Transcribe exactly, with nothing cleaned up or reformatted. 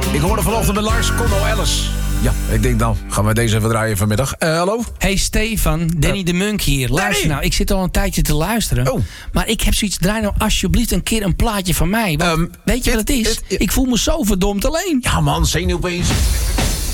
Ik hoorde vanochtend bij Lars, Conno Ellis. Ja, ik denk dan gaan we deze even draaien vanmiddag. Uh, hallo? Hey Stefan, Danny Uh, de Munk hier. Luister Danny! nou, ik zit al een tijdje te luisteren. Oh. Maar ik heb zoiets, draai nou alsjeblieft een keer een plaatje van mij. Want, Um, weet je wat het is? it, it, ik voel me zo verdomd alleen. Ja man, zenuwbeest.